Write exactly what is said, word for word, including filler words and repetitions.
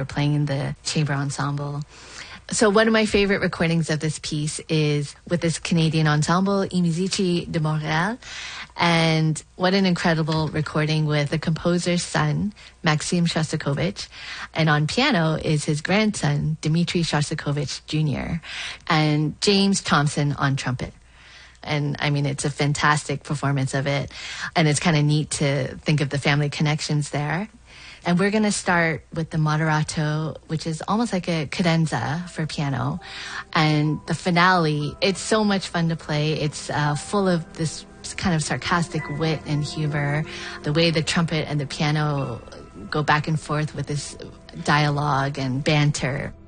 playing in the chamber ensemble. So one of my favorite recordings of this piece is with this Canadian ensemble, I Musici de Montréal. And what an incredible recording with the composer's son, Maxim Shostakovich. And on piano is his grandson, Dmitri Shostakovich Junior And James Thompson on trumpet. And I mean, it's a fantastic performance of it. And it's kind of neat to think of the family connections there. And we're going to start with the moderato, which is almost like a cadenza for piano. And the finale, it's so much fun to play. It's uh, full of this kind of sarcastic wit and humor. The way the trumpet and the piano go back and forth with this dialogue and banter.